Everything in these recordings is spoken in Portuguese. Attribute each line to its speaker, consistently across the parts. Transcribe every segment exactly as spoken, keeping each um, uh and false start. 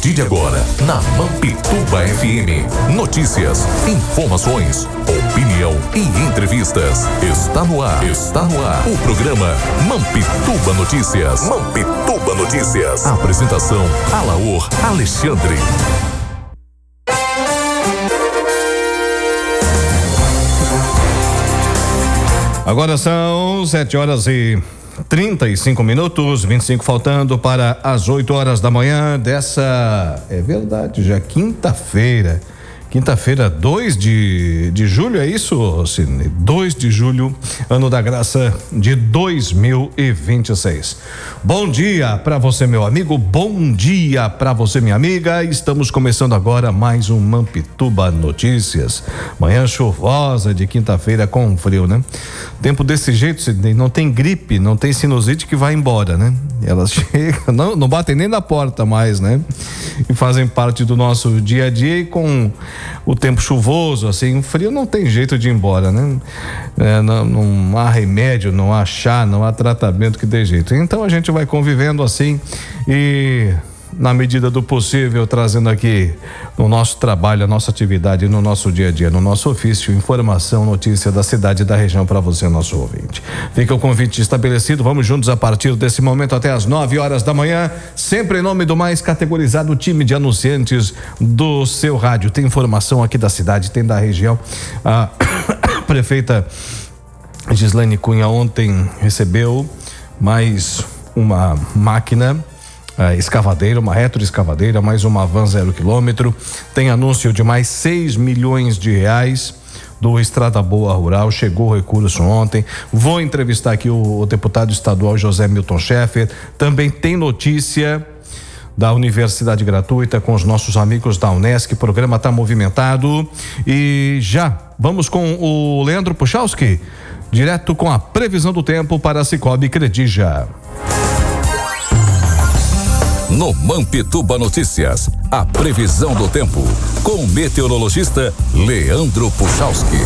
Speaker 1: partir de agora, na Mampituba F M, notícias, informações, opinião e entrevistas. Está no ar, está no ar, o programa Mampituba Notícias. Mampituba Notícias. Apresentação, Alaor Alexandre.
Speaker 2: Agora são sete horas e trinta e cinco minutos, vinte e cinco faltando para as oito horas da manhã dessa, é verdade, já quinta-feira, quinta-feira, dois de julho, é isso, Sidney? dois de julho, ano da graça de dois mil e vinte e seis. Bom dia para você, meu amigo, bom dia para você, minha amiga. Estamos começando agora mais um Mampituba Notícias. Manhã chuvosa de quinta-feira com frio, né? Tempo desse jeito, Sidney, não tem gripe, não tem sinusite que vai embora, né? Elas chegam, não, não batem nem na porta mais, né? E fazem parte do nosso dia a dia, e com o tempo chuvoso, assim, o frio não tem jeito de ir embora, né? É, não, não há remédio, não há chá, não há tratamento que dê jeito. Então a gente vai convivendo assim e, na medida do possível, trazendo aqui no nosso trabalho, a nossa atividade, no nosso dia a dia, no nosso ofício, informação, notícia da cidade e da região para você, nosso ouvinte. Fica o convite estabelecido, vamos juntos a partir desse momento até as nove horas da manhã, sempre em nome do mais categorizado time de anunciantes do seu rádio. Tem informação aqui da cidade, tem da região. A prefeita Gislaine Cunha ontem recebeu mais uma máquina Uh, escavadeira, uma retroescavadeira, mais uma van zero quilômetro. Tem anúncio de mais seis milhões de reais do Estrada Boa Rural. Chegou o recurso ontem. Vou entrevistar aqui o, o deputado estadual José Milton Schaeffer. Também tem notícia da Universidade Gratuita com os nossos amigos da Unesc. O programa está movimentado e já vamos com o Leandro Puchalski, direto com a previsão do tempo para a Cicobi Credija.
Speaker 1: No Mampituba Notícias, a previsão do tempo, com o meteorologista Leandro Puchalski.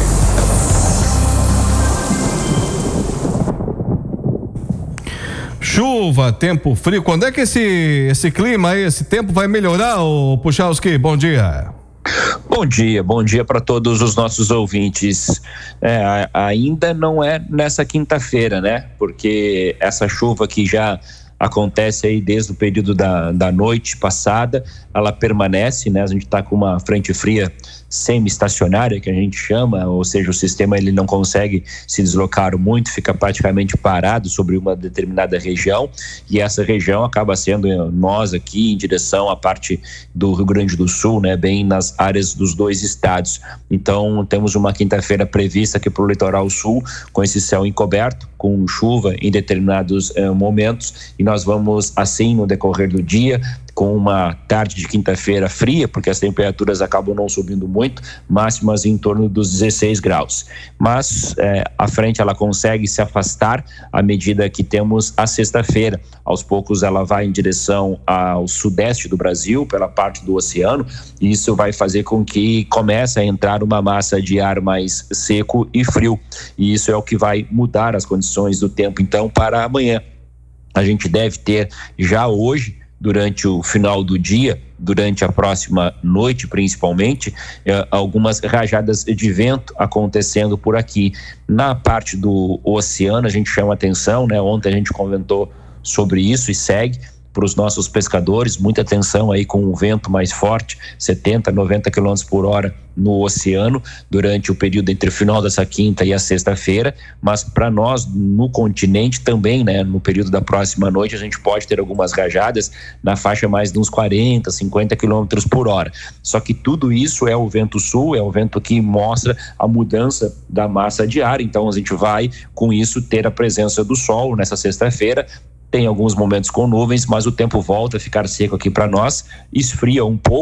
Speaker 2: Chuva, tempo frio, quando é que esse, esse clima aí, esse tempo vai melhorar, ô Puchalski? Bom dia.
Speaker 3: Bom dia, bom dia para todos os nossos ouvintes. É, ainda não é nessa quinta-feira, né? Porque essa chuva que já acontece aí desde o período da, da noite passada, ela permanece, né? A gente está com uma frente fria semi-estacionária, que a gente chama, ou seja, o sistema ele não consegue se deslocar muito, fica praticamente parado sobre uma determinada região, e essa região acaba sendo nós aqui em direção à parte do Rio Grande do Sul, né? Bem nas áreas dos dois estados. Então temos uma quinta-feira prevista aqui para o litoral sul, com esse céu encoberto, com chuva em determinados eh, momentos, e nós vamos assim no decorrer do dia, com uma tarde de quinta-feira fria, porque as temperaturas acabam não subindo muito, máximas em torno dos dezesseis graus. Mas eh, a frente ela consegue se afastar à medida que temos a sexta-feira. Aos poucos ela vai em direção ao sudeste do Brasil, pela parte do oceano, e isso vai fazer com que comece a entrar uma massa de ar mais seco e frio. E isso é o que vai mudar as condições do tempo, então, para amanhã. A gente deve ter já hoje, durante o final do dia, durante a próxima noite principalmente, eh, algumas rajadas de vento acontecendo por aqui. Na parte do oceano a gente chama atenção, né? Ontem a gente comentou sobre isso e segue para os nossos pescadores, muita atenção aí com o vento mais forte, setenta, noventa quilômetros por hora no oceano, durante o período entre o final dessa quinta e a sexta-feira, mas para nós no continente também, né, no período da próxima noite a gente pode ter algumas rajadas na faixa mais de uns quarenta, cinquenta quilômetros por hora. Só que tudo isso é o vento sul, é o vento que mostra a mudança da massa de ar, então a gente vai com isso ter a presença do sol nessa sexta-feira. Tem alguns momentos com nuvens, mas o tempo volta a ficar seco aqui para nós, esfria um pouco.